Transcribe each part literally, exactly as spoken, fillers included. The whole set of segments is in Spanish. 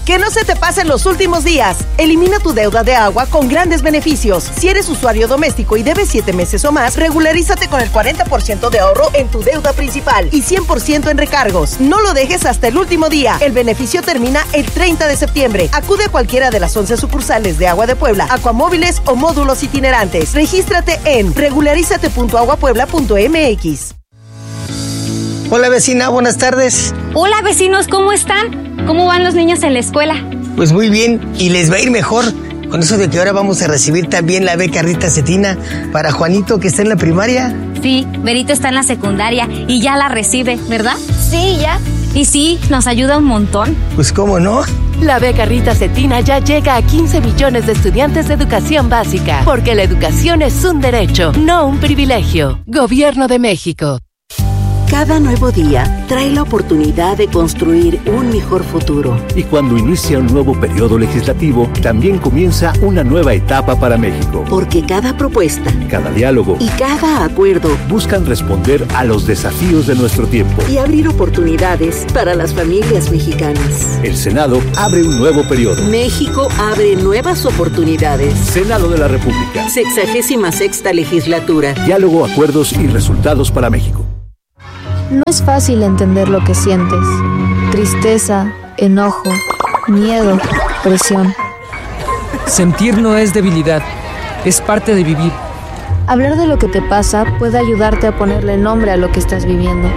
Que no se te pasen los últimos días. Elimina tu deuda de agua con grandes beneficios. Si eres usuario doméstico y debes siete meses o más, regularízate con el cuarenta por ciento de ahorro en tu deuda principal y cien por ciento en recargos. No lo dejes hasta el último día. El beneficio termina el treinta de septiembre. Acude a cualquiera de las once sucursales de Agua de Puebla, Acuamóviles o módulos itinerantes. Regístrate en regularízate punto agua puebla punto m x. Hola vecina, buenas tardes. Hola vecinos, ¿cómo están? ¿Cómo van los niños en la escuela? Pues muy bien, y les va a ir mejor con eso de que ahora vamos a recibir también la beca Rita Cetina para Juanito, que está en la primaria. Sí, Berito está en la secundaria y ya la recibe, ¿verdad? Sí, ya. Y sí, nos ayuda un montón. Pues cómo no. La beca Rita Cetina ya llega a quince millones de estudiantes de educación básica, porque la educación es un derecho, no un privilegio. Gobierno de México. Cada nuevo día trae la oportunidad de construir un mejor futuro. Y cuando inicia un nuevo periodo legislativo, también comienza una nueva etapa para México. Porque cada propuesta, cada diálogo y cada acuerdo buscan responder a los desafíos de nuestro tiempo y abrir oportunidades para las familias mexicanas. El Senado abre un nuevo periodo. México abre nuevas oportunidades. Senado de la República. Sexagésima sexta legislatura. Diálogo, acuerdos y resultados para México. No es fácil entender lo que sientes. Tristeza, enojo, miedo, presión. Sentir no es debilidad, es parte de vivir. Hablar de lo que te pasa puede ayudarte a ponerle nombre a lo que estás viviendo.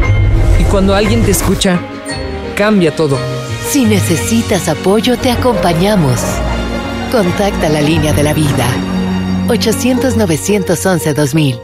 Y cuando alguien te escucha, cambia todo. Si necesitas apoyo, te acompañamos. Contacta la línea de la vida. ochocientos, novecientos once, dos mil.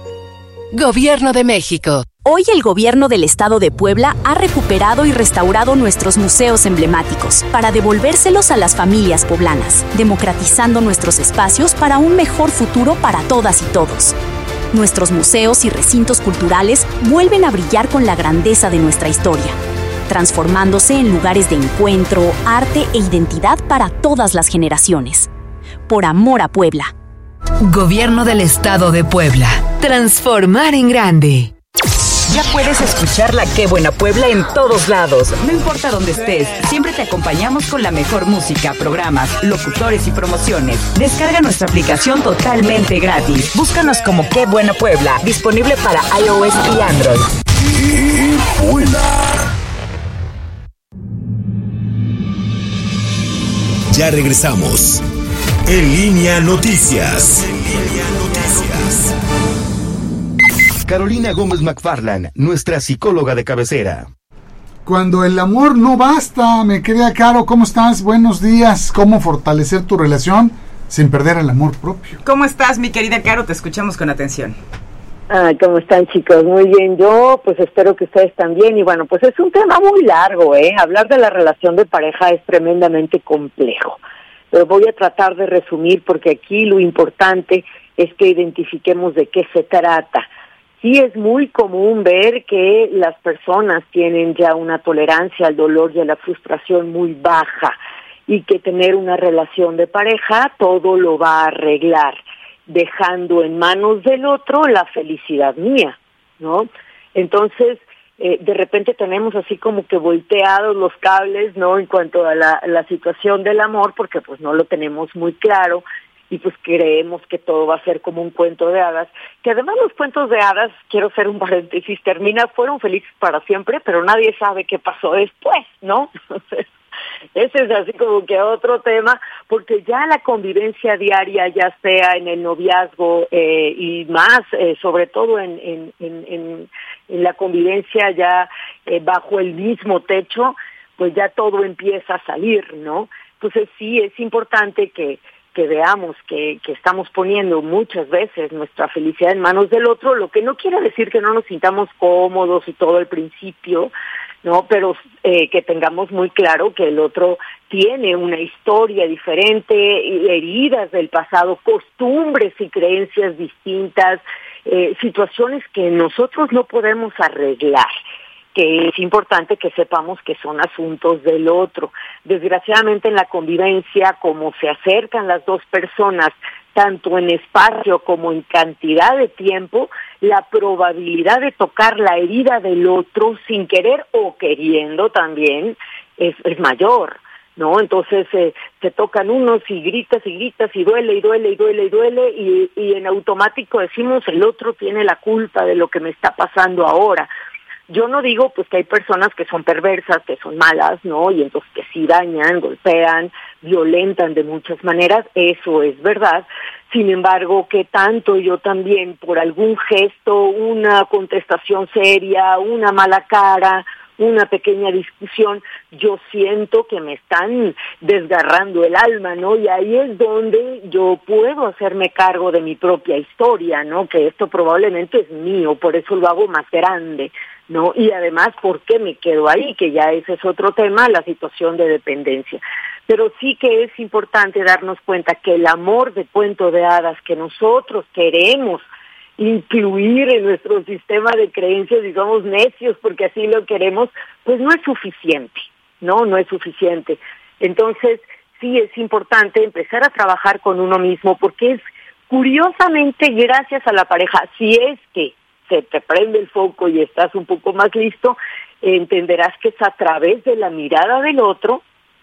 Gobierno de México. Hoy el gobierno del estado de Puebla ha recuperado y restaurado nuestros museos emblemáticos para devolvérselos a las familias poblanas, democratizando nuestros espacios para un mejor futuro para todas y todos. Nuestros museos y recintos culturales vuelven a brillar con la grandeza de nuestra historia, transformándose en lugares de encuentro, arte e identidad para todas las generaciones. Por amor a Puebla. Gobierno del estado de Puebla. Transformar en grande. Ya puedes escuchar la Qué Buena Puebla en todos lados. No importa dónde estés, siempre te acompañamos con la mejor música, programas, locutores y promociones. Descarga nuestra aplicación totalmente gratis. Búscanos como Qué Buena Puebla, disponible para iOS y Android. ¡Qué buena! Ya regresamos. En Línea Noticias. En Línea Noticias. Carolina Gómez McFarland, nuestra psicóloga de cabecera. Cuando el amor no basta, me querida Caro, ¿cómo estás? Buenos días. ¿Cómo fortalecer tu relación sin perder el amor propio? ¿Cómo estás, mi querida Caro? Te escuchamos con atención. Ah, ¿cómo están, chicos? Muy bien, yo pues espero que ustedes también. Y bueno, pues es un tema muy largo, ¿eh? Hablar de la relación de pareja es tremendamente complejo. Pero voy a tratar de resumir porque aquí lo importante es que identifiquemos de qué se trata. Sí es muy común ver que las personas tienen ya una tolerancia al dolor y a la frustración muy baja y que tener una relación de pareja todo lo va a arreglar, dejando en manos del otro la felicidad mía, ¿no? Entonces, eh, de repente tenemos así como que volteados los cables, ¿no? En cuanto a la, la situación del amor, porque pues no lo tenemos muy claro. Y pues creemos que todo va a ser como un cuento de hadas, que además los cuentos de hadas, quiero hacer un paréntesis, termina, fueron felices para siempre, pero nadie sabe qué pasó después, ¿no? Entonces, ese es así como que otro tema, porque ya la convivencia diaria, ya sea en el noviazgo eh, y más, eh, sobre todo en, en, en, en, en la convivencia ya eh, bajo el mismo techo, pues ya todo empieza a salir, ¿no? Entonces sí, es importante que que veamos que, que estamos poniendo muchas veces nuestra felicidad en manos del otro, lo que no quiere decir que no nos sintamos cómodos y todo al principio, ¿no? Pero eh, que tengamos muy claro que el otro tiene una historia diferente, heridas del pasado, costumbres y creencias distintas, eh, situaciones que nosotros no podemos arreglar, que es importante que sepamos que son asuntos del otro. Desgraciadamente en la convivencia, como se acercan las dos personas, tanto en espacio como en cantidad de tiempo, la probabilidad de tocar la herida del otro sin querer o queriendo también es, es mayor, ¿no? Entonces eh, se tocan unos y gritas y gritas y duele y duele y duele y duele y, y en automático decimos el otro tiene la culpa de lo que me está pasando ahora. Yo no digo pues que hay personas que son perversas, que son malas, ¿no? Y entonces que sí dañan, golpean, violentan de muchas maneras, eso es verdad. Sin embargo, que tanto yo también por algún gesto, una contestación seria, una mala cara, una pequeña discusión, yo siento que me están desgarrando el alma, ¿no? Y ahí es donde yo puedo hacerme cargo de mi propia historia, ¿no? Que esto probablemente es mío, por eso lo hago más grande, ¿no? Y además, ¿por qué me quedo ahí? Que ya ese es otro tema, la situación de dependencia. Pero sí que es importante darnos cuenta que el amor de cuento de hadas que nosotros queremos incluir en nuestro sistema de creencias y somos necios porque así lo queremos, pues no es suficiente, ¿no? No es suficiente. Entonces, sí es importante empezar a trabajar con uno mismo porque es curiosamente gracias a la pareja, si es que se te prende el foco y estás un poco más listo, entenderás que es a través de la mirada del otro,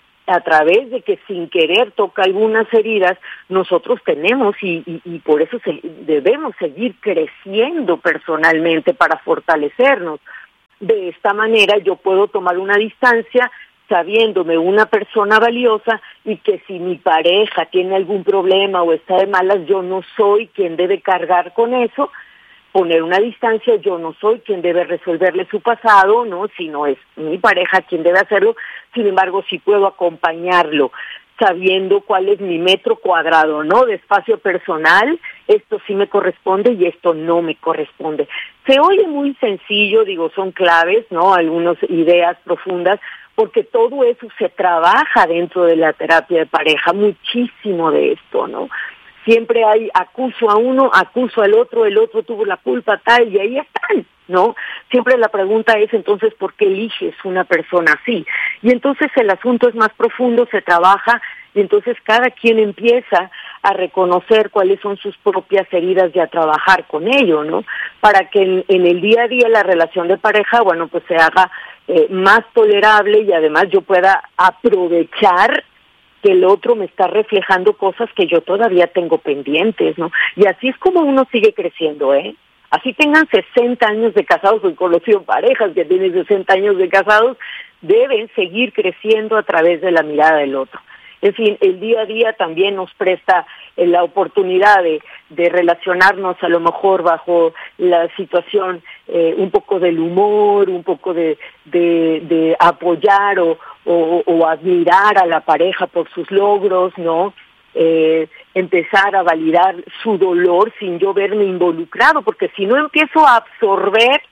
a través de que sin querer toca algunas heridas, nosotros tenemos y, y, y por eso se, debemos seguir creciendo personalmente para fortalecernos. De esta manera yo puedo tomar una distancia sabiéndome una persona valiosa y que si mi pareja tiene algún problema o está de malas, yo no soy quien debe cargar con eso, poner una distancia, yo no soy quien debe resolverle su pasado, no, sino es mi pareja quien debe hacerlo. Sin embargo, si puedo acompañarlo sabiendo cuál es mi metro cuadrado, ¿no?, de espacio personal, esto sí me corresponde y esto no me corresponde. Se oye muy sencillo, digo, son claves, ¿no?, algunas ideas profundas, porque todo eso se trabaja dentro de la terapia de pareja, muchísimo de esto, ¿no? Siempre hay acuso a uno, acuso al otro, el otro tuvo la culpa, tal, y ahí están, ¿no? Siempre la pregunta es, entonces, ¿por qué eliges una persona así? Y entonces el asunto es más profundo, se trabaja, y entonces cada quien empieza a reconocer cuáles son sus propias heridas y a trabajar con ello, ¿no? Para que en, en el día a día la relación de pareja, bueno, pues se haga eh, más tolerable y además yo pueda aprovechar que el otro me está reflejando cosas que yo todavía tengo pendientes, ¿no? Y así es como uno sigue creciendo, ¿eh? Así tengan sesenta años de casados, he conocido parejas que tienen sesenta años de casados, deben seguir creciendo a través de la mirada del otro. En fin, el día a día también nos presta eh, la oportunidad de, de relacionarnos a lo mejor bajo la situación eh, un poco del humor, un poco de, de, de apoyar o, o, o admirar a la pareja por sus logros, ¿no? Eh, empezar a validar su dolor sin yo verme involucrado, porque si no empiezo a absorber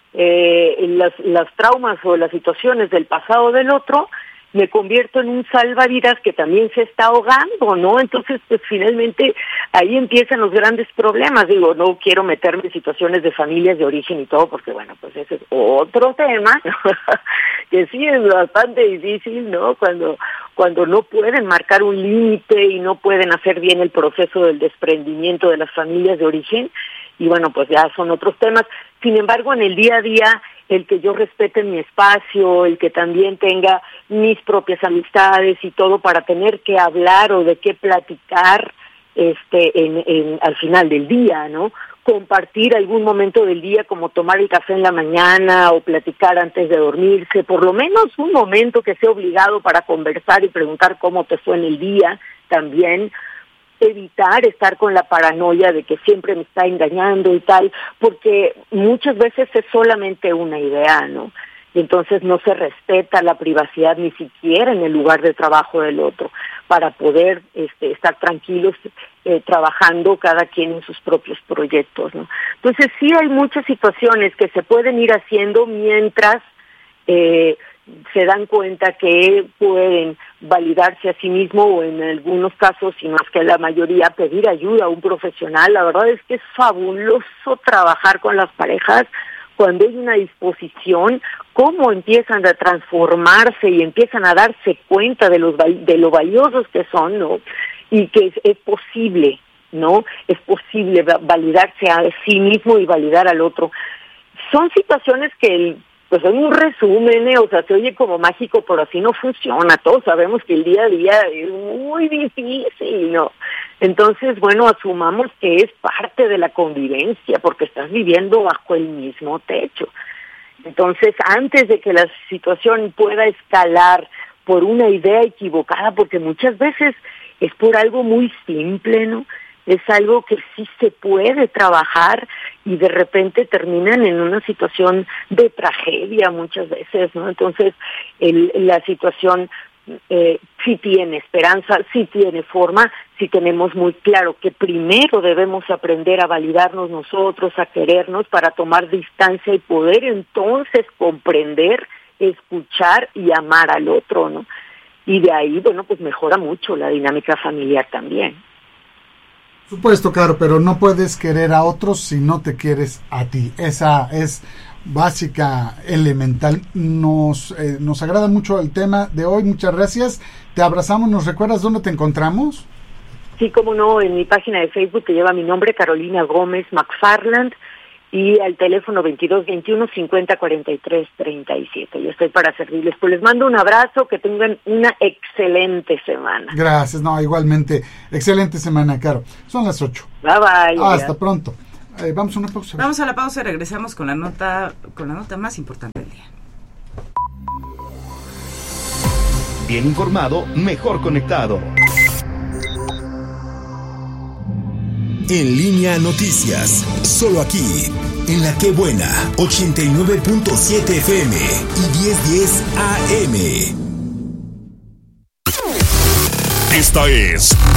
eh, las, las traumas o las situaciones del pasado del otro, me convierto en un salvavidas que también se está ahogando, ¿no? Entonces, pues finalmente ahí empiezan los grandes problemas. Digo, no quiero meterme en situaciones de familias de origen y todo, porque bueno, pues ese es otro tema, ¿no? Que sí es bastante difícil, ¿no? Cuando cuando no pueden marcar un límite y no pueden hacer bien el proceso del desprendimiento de las familias de origen, y bueno, pues ya son otros temas. Sin embargo, en el día a día, el que yo respete mi espacio, el que también tenga mis propias amistades y todo para tener que hablar o de qué platicar este en, en al final del día, ¿no? Compartir algún momento del día como tomar el café en la mañana o platicar antes de dormirse, por lo menos un momento que sea obligado para conversar y preguntar cómo te fue en el día también. Evitar estar con la paranoia de que siempre me está engañando y tal, porque muchas veces es solamente una idea, ¿no? Y entonces no se respeta la privacidad ni siquiera en el lugar de trabajo del otro, para poder este, estar tranquilos eh, trabajando cada quien en sus propios proyectos, ¿no? Entonces sí hay muchas situaciones que se pueden ir haciendo mientras eh, se dan cuenta que pueden validarse a sí mismo o en algunos casos, si no es que la mayoría, pedir ayuda a un profesional. La verdad es que es fabuloso trabajar con las parejas cuando hay una disposición, cómo empiezan a transformarse y empiezan a darse cuenta de los de lo valiosos que son, ¿no? Y que es, es posible, ¿no? Es posible validarse a sí mismo y validar al otro. Son situaciones que el pues en un resumen, ¿eh? O sea, se oye como mágico, pero así no funciona. Todos sabemos que el día a día es muy difícil, ¿no? Entonces, bueno, asumamos que es parte de la convivencia, porque estás viviendo bajo el mismo techo. Entonces, antes de que la situación pueda escalar por una idea equivocada, porque muchas veces es por algo muy simple, ¿no? Es algo que sí se puede trabajar y de repente terminan en una situación de tragedia muchas veces, ¿no? Entonces, el, la situación eh, sí tiene esperanza, sí tiene forma, sí tenemos muy claro que primero debemos aprender a validarnos nosotros, a querernos para tomar distancia y poder entonces comprender, escuchar y amar al otro, ¿no? Y de ahí, bueno, pues mejora mucho la dinámica familiar también. Supuesto, claro, pero no puedes querer a otros si no te quieres a ti. Esa es básica, elemental. Nos eh, nos agrada mucho el tema de hoy. Muchas gracias. Te abrazamos. ¿Nos recuerdas dónde te encontramos? Sí, cómo no, en mi página de Facebook que lleva mi nombre, Carolina Gómez McFarland, y al teléfono veintidós veintiuno cincuenta cuarenta y tres treinta y siete. Yo estoy para servirles. Pues les mando un abrazo, que tengan una excelente semana. Gracias, no, igualmente. Excelente semana, Caro. Son las ocho. Bye bye. Hasta ya. Pronto. Eh, vamos a una pausa. Vamos a la pausa y regresamos con la nota, con la nota más importante del día. Bien informado, mejor conectado. En Línea Noticias, solo aquí, en La Qué Buena, ochenta y nueve punto siete F M y diez diez A M. Esta es